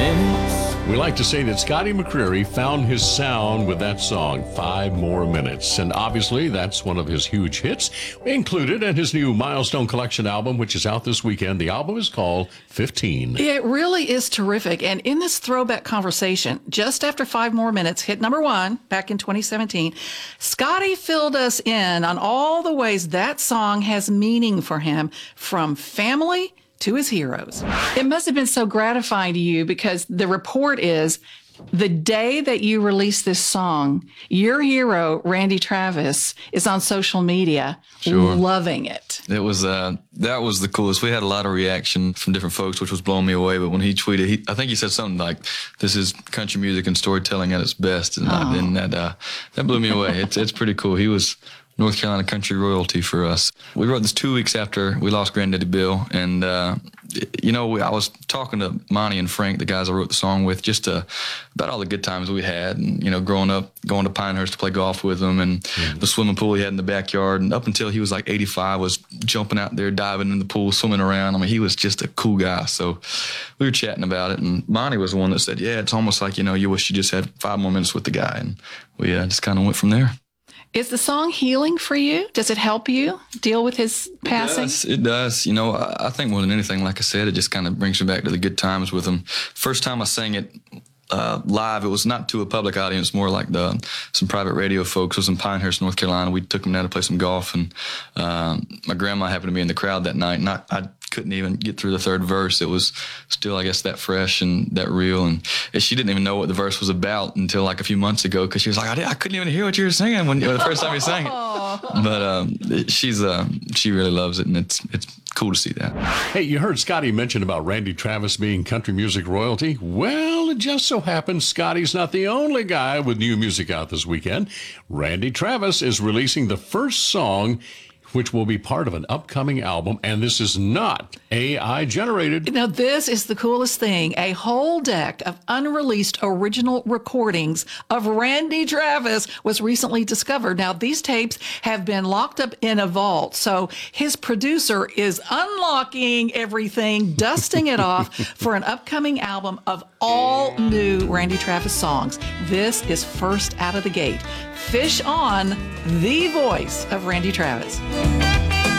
minutes. We like to say that Scotty McCreery found his sound with that song, 5 More Minutes. And obviously, that's one of his huge hits, included in his new Milestone Collection album, which is out this weekend. The album is called 15. It really is terrific. And in this throwback conversation, just after 5 More Minutes hit #1 back in 2017, Scotty filled us in on all the ways that song has meaning for him, from family to his heroes. It must have been so gratifying to you, because the report is the day that you released this song, your hero, Randy Travis, is on social media loving it. It was, that was the coolest. We had a lot of reaction from different folks, which was blowing me away. But when he tweeted, I think he said something like, "This is country music and storytelling at its best." And, that blew me away. It's pretty cool. He was North Carolina country royalty for us. We wrote this 2 weeks after we lost Granddaddy Bill, and I was talking to Monty and Frank, the guys I wrote the song with, just about all the good times we had, and growing up, going to Pinehurst to play golf with him, and the swimming pool he had in the backyard, and up until he was like 85, was jumping out there, diving in the pool, swimming around. I mean, he was just a cool guy. So we were chatting about it, and Monty was the one that said, "Yeah, it's almost like you wish you just had 5 more minutes with the guy," and we just kind of went from there. Is the song healing for you? Does it help you deal with his passing? It does. I think more than anything, like I said, it just kind of brings me back to the good times with him. First time I sang it live, it was not to a public audience, more like some private radio folks. It was in Pinehurst, North Carolina. We took them down to play some golf, and my grandma happened to be in the crowd that night, and I couldn't even get through the third verse. It was still, I guess, that fresh and that real, and she didn't even know what the verse was about until like a few months ago, because she was like, I couldn't even hear what you were singing when the first time you sang it. But she really loves it, and it's cool to see that. Hey, you heard Scotty mention about Randy Travis being country music royalty. Well, it just so happens Scotty's not the only guy with new music out this weekend. Randy Travis is releasing the first song which will be part of an upcoming album, and this is not AI generated. Now, this is the coolest thing. A whole deck of unreleased original recordings of Randy Travis was recently discovered. Now, these tapes have been locked up in a vault, so his producer is unlocking everything, dusting it off for an upcoming album of all new Randy Travis songs. This is first out of the gate. Fish on, the voice of Randy Travis.